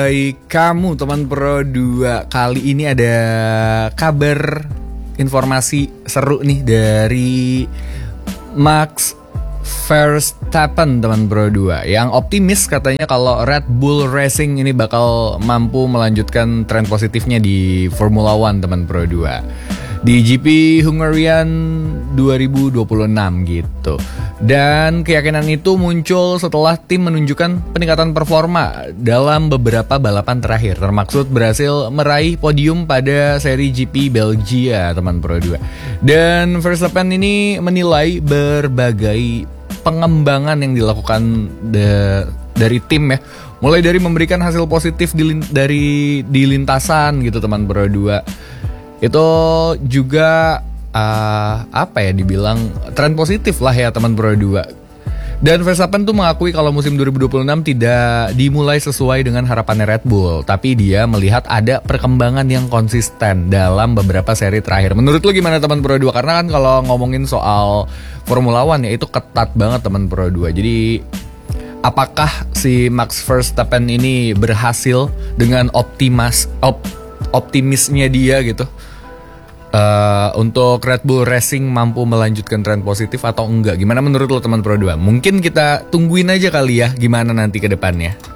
Baik kamu teman Pro 2, kali ini ada kabar informasi seru nih dari Max Verstappen teman Pro 2 yang optimis katanya kalau Red Bull Racing ini bakal mampu melanjutkan tren positifnya di Formula One teman Pro 2 di GP Hungarian 2026 gitu. Dan keyakinan itu muncul setelah tim menunjukkan peningkatan performa dalam beberapa balapan terakhir, termaksud berhasil meraih podium pada seri GP Belgia teman Pro 2. Dan Verstappen ini menilai berbagai pengembangan yang dilakukan dari tim ya, mulai dari memberikan hasil positif di lintasan gitu teman Pro 2. Itu juga dibilang tren positif lah ya teman Pro 2. Dan Verstappen tuh mengakui kalau musim 2026 tidak dimulai sesuai dengan harapannya Red Bull, tapi dia melihat ada perkembangan yang konsisten dalam beberapa seri terakhir. Menurut lu gimana teman Pro 2? Karena kan kalau ngomongin soal Formula One ya itu ketat banget teman Pro 2. Jadi apakah si Max Verstappen ini berhasil dengan optimisnya dia gitu untuk Red Bull Racing mampu melanjutkan tren positif atau enggak? Gimana menurut lo teman Pro 2? Mungkin kita tungguin aja kali ya gimana nanti ke depannya.